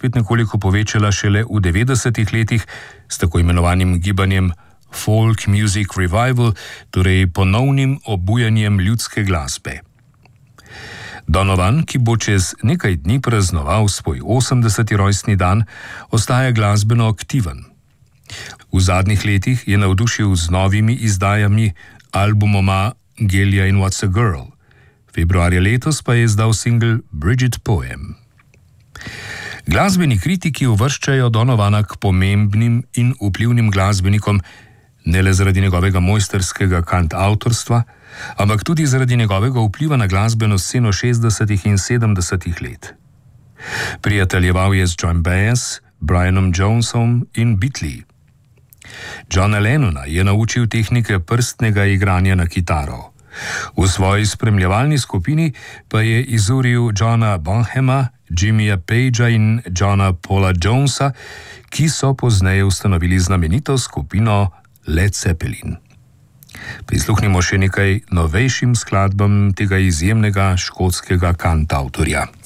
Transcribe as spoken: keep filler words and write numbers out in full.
spet nekoliko povečala šele v devetdesetih letih s tako imenovanim gibanjem Folk Music Revival, torej ponovnim obujanjem ljudske glasbe. Donovan, ki bo čez nekaj dni praznoval svoj osemdeseti rojstni dan, ostaja glasbeno aktiven. V zadnjih letih je navdušil z novimi izdajami albumoma Gelja in What's a Girl. Februarja letos pa je izdal singel Bridget Poem. Glasbeni kritiki uvrščajo Donovana k pomembnim in vplivnim glasbenikom ne le zaradi njegovega mojsterskega kantavtorstva, ampak tudi zaradi njegovega vpliva na glasbeno sceno šestdesetih in sedemdesetih let. Prijateljeval je z Joan Baez, Brianom Jonesom in Beatley. Johna Lennona je naučil tehnike prstnega igranja na kitaro. V svoji spremljevalni skupini pa je izuril Johna Bonhama, Jimmyja Pagea in Johna Paula Jonesa, ki so pozneje ustanovili znamenito skupino Led Zeppelin. Prisluhnimo še nekaj novejšim skladbam tega izjemnega škotskega kantavtorja.